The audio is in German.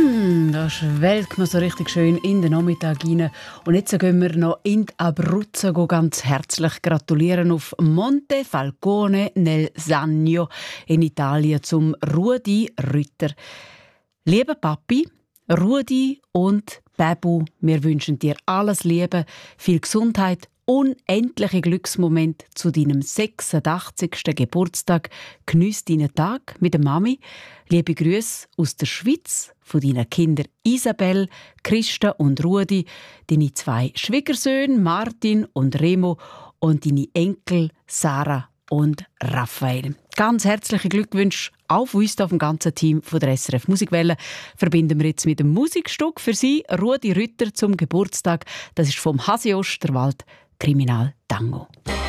Da schwelgt man so richtig schön in den Nachmittag rein. Und jetzt gehen wir noch in die Abruzzo ganz herzlich gratulieren auf Monte Falcone nel Sannio in Italien zum Rudi Rütter. Lieber Papi, Rudi und Babu, wir wünschen dir alles Liebe, viel Gesundheit, unendliche Glücksmomente zu deinem 86. Geburtstag. Geniess deinen Tag mit der Mami. Liebe Grüße aus der Schweiz von deinen Kindern Isabel, Christa und Rudi, deine 2 Schwiegersöhne Martin und Remo und deine Enkel Sarah und Raphael. Ganz herzliche Glückwünsche auch von uns, auf dem ganzen Team von der SRF Musikwelle. Verbinden wir jetzt mit dem Musikstück für Sie, Rudi Rütter zum Geburtstag. Das ist vom Hasi Osterwald, Kriminal Tango.